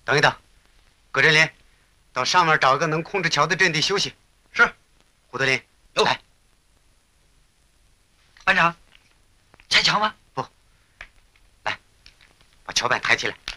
等一等，葛振林，到上面找一个能控制桥的阵地休息。 是。 胡德林， 有。 来。 班长，拆桥吗？ 不。来，把桥板抬起来。